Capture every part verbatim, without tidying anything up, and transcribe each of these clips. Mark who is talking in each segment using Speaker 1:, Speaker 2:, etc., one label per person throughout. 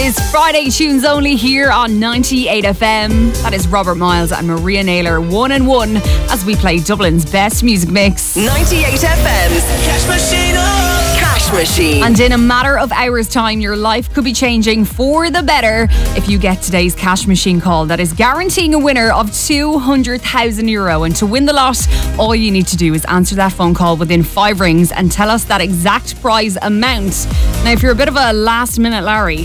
Speaker 1: is Friday Tunes Only here on ninety-eight F M. That is Robert Miles and Maria Naylor, one and one, as we play Dublin's best music mix.
Speaker 2: ninety-eight F M's Cash Machine. Oh. Cash Machine.
Speaker 1: And in a matter of hours' time, your life could be changing for the better if you get today's Cash Machine call that is guaranteeing a winner of two hundred thousand euro. And to win the lot, all you need to do is answer that phone call within five rings and tell us that exact prize amount. Now, if you're a bit of a last minute Larry,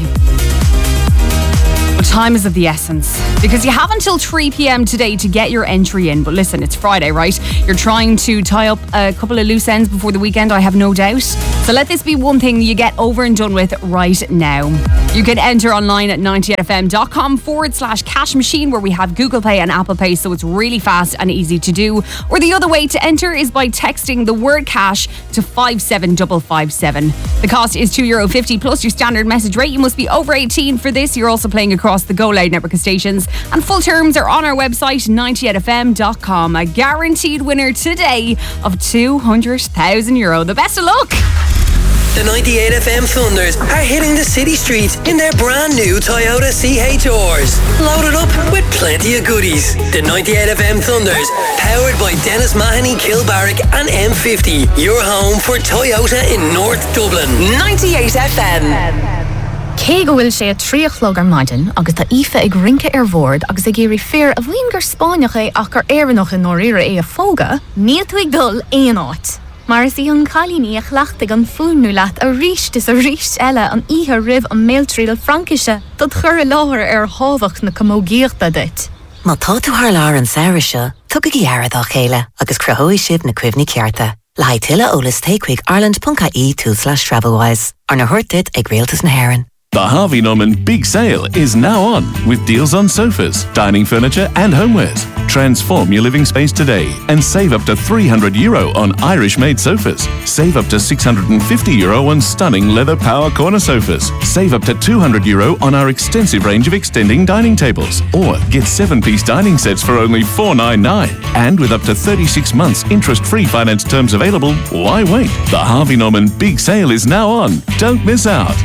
Speaker 1: well, time is of the essence because you have until three p.m. today to get your entry in. But listen, it's Friday, right? You're trying to tie up a couple of loose ends before the weekend, I have no doubt. So let this be one thing you get over and done with right now. You can enter online at ninety-eight f m dot com forward slash cash machine, where we have Google Pay and Apple Pay, so it's really fast and easy to do. Or the other way to enter is by texting the word cash to five seven five five seven. The cost is two euro fifty plus your standard message rate. You must be over eighteen for this. You're also playing across the Go Loud network of stations, and full terms are on our website ninety-eight f m dot com. A guaranteed winner today of two hundred thousand euro. The best of luck.
Speaker 3: The ninety-eight F M Thunders are hitting the city streets in their brand new Toyota C H Rs, loaded up with plenty of goodies. The ninety-eight F M Thunders, powered by Dennis Mahoney, Kilbarrack and M fifty. Your home for Toyota in North Dublin. ninety-eight F M.
Speaker 4: Cé go bhfuil sé a tríochlog ar maidin agus tá ife ag rinke ar bhord agus ag géirí fear a bhíon gur Spáineach é ach gur éireannach in nóiríre é a fóga, níl tú ag dul éon áit. Mar is í an chalíní a chhlaachtaigh an fúnú leat a ríist is a ríist eile an ihe ribh an méiltríal Frankise dod chur i láthir ar hábhacht na comógíochta dit.
Speaker 5: Má tá tú thar lár an saoire seo, tugad í airad á chéile agus cruthóidh siad na cuimhní cearta. Le haid tuile ólas takeaway ireland dot I E two slash travelwise ar na thuirtid ag réaltas na hÉireann.
Speaker 6: The Harvey Norman Big Sale is now on with deals on sofas, dining furniture and homewares. Transform your living space today and save up to three hundred euro on Irish-made sofas. Save up to six hundred fifty euro on stunning leather power corner sofas. Save up to two hundred euro on our extensive range of extending dining tables. Or get seven-piece dining sets for only four ninety-nine. And with up to thirty-six months interest-free finance terms available, why wait? The Harvey Norman Big Sale is now on. Don't miss out.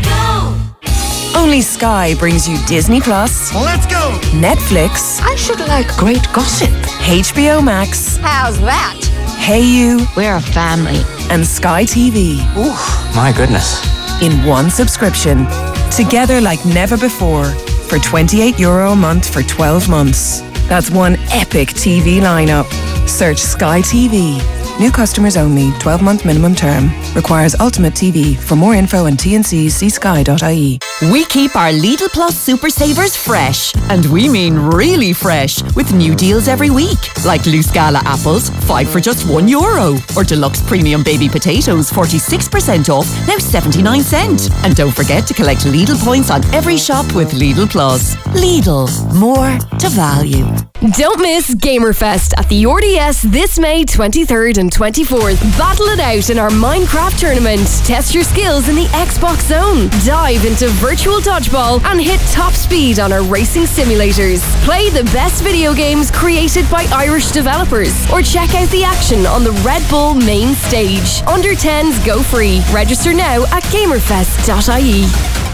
Speaker 2: Only Sky brings you Disney Plus.
Speaker 7: Let's go!
Speaker 2: Netflix.
Speaker 7: I should like great gossip.
Speaker 2: H B O Max.
Speaker 7: How's that?
Speaker 2: Hey You.
Speaker 7: We're a family.
Speaker 2: And Sky T V.
Speaker 8: Ooh, my goodness.
Speaker 2: In one subscription. Together like never before. For twenty-eight euro a month for twelve months. That's one epic T V lineup. Search Sky T V. New customers only. twelve-month minimum term. Requires Ultimate T V. For more info and T and Cs, see sky dot I E.
Speaker 9: We keep our Lidl Plus Super Savers fresh. And we mean really fresh. With new deals every week. Like loose gala apples, five for just one euro. Or deluxe premium baby potatoes, forty-six percent off, now seventy-nine cent. And don't forget to collect Lidl points on every shop with Lidl Plus. Lidl. More to value.
Speaker 10: Don't miss Gamerfest at the R D S this May twenty-third and twenty-fourth. Battle it out in our Minecraft tournament. Test your skills in the Xbox Zone. Dive into virtual dodgeball and hit top speed on our racing simulators. Play the best video games created by Irish developers. Or check out the action on the Red Bull main stage. Under tens go free. Register now at gamerfest dot I E.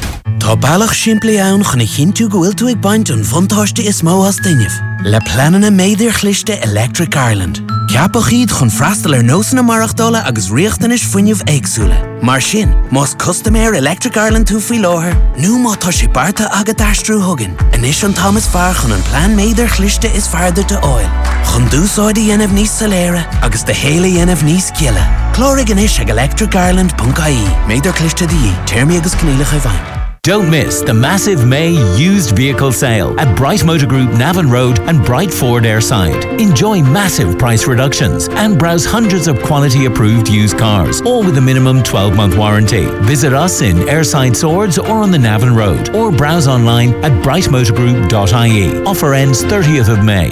Speaker 11: Tá bailach siimplí ann chuna chinú go bhfuil tú ag baint an fantáiste is mó as dainmh. Le planan a méidir chlichte Electric Ireland. Ceapach iad chun freastal ar nósanna marachtála agus riachtan is fuinneamh éagsúla. Mar sin, más customéir Electric Ireland tú faoi láthair, nó má tá sé barta agad aistrú thugann. Anis an Thomas fear chun an plán méidir chlichte is feardir de oil. Chun dúsáid a dhéanamh níos saléire agus de héile dhéanamh níos ciaile. Clórig anis ag electric ireland dot I E. Méidir chlichte di, téirmí agus cníleach a bhain.
Speaker 12: Don't miss the massive May used vehicle sale at Bright Motor Group Navan Road and Bright Ford Airside. Enjoy massive price reductions and browse hundreds of quality approved used cars, all with a minimum twelve-month warranty. Visit us in Airside Swords or on the Navan Road, or browse online at bright motor group dot I E. Offer ends thirtieth of May.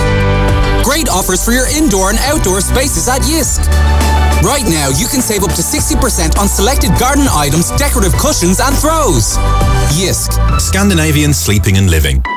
Speaker 13: Great offers for your indoor and outdoor spaces at Yisk. Right now, you can save up to sixty percent on selected garden items, decorative cushions and throws. Yisk.
Speaker 14: Scandinavian sleeping and living.